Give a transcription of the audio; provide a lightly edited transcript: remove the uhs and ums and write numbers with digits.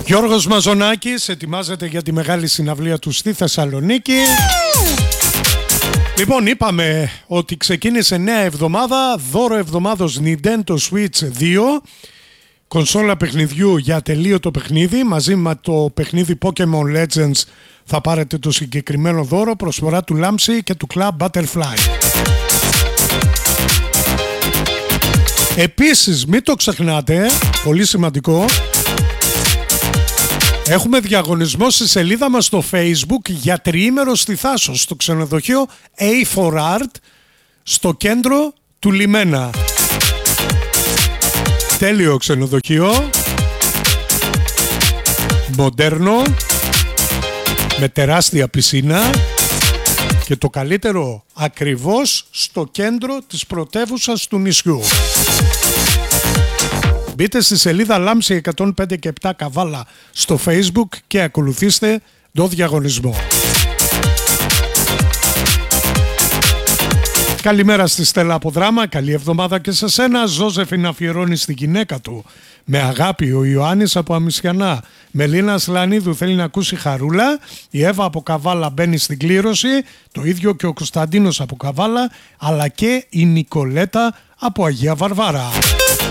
Γιώργος Μαζονάκης ετοιμάζεται για τη μεγάλη συναυλία του στη Θεσσαλονίκη. Λοιπόν, είπαμε ότι ξεκίνησε νέα εβδομάδα, δώρο εβδομάδος Nintendo Switch 2, κονσόλα παιχνιδιού για ατελείωτο παιχνίδι, μαζί με το παιχνίδι Pokemon Legends θα πάρετε το συγκεκριμένο δώρο, προσφορά του Lamsi και του Club Butterfly. Επίσης, μην το ξεχνάτε, πολύ σημαντικό, έχουμε διαγωνισμό στη σελίδα μας στο Facebook για τριήμερο στη Θάσος, στο ξενοδοχείο A4Art, στο κέντρο του Λιμένα. Τέλειο ξενοδοχείο, μοντέρνο, με τεράστια πισίνα και το καλύτερο, ακριβώς στο κέντρο της πρωτεύουσας του νησιού. Μπείτε στη σελίδα Lamsi 105 και 7 Καβάλα στο Facebook και ακολουθήστε το διαγωνισμό. Καλημέρα στη Στέλλα από Δράμα, καλή εβδομάδα και σε σένα. Ζώζεφιν αφιερώνει στη γυναίκα του με αγάπη, ο Ιωάννης από Αμισιανά. Μελίνα Σλανίδου θέλει να ακούσει Χαρούλα, η Εύα από Καβάλα μπαίνει στην κλήρωση, το ίδιο και ο Κωνσταντίνος από Καβάλα, αλλά και η Νικολέτα από Αγία Βαρβάρα.